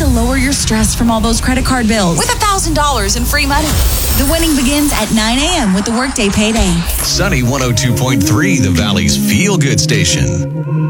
to lower your stress from all those credit card bills with $1,000 in free money. The winning begins at 9 a.m. with the Workday Payday. Sunny 102.3, the Valley's feel-good station.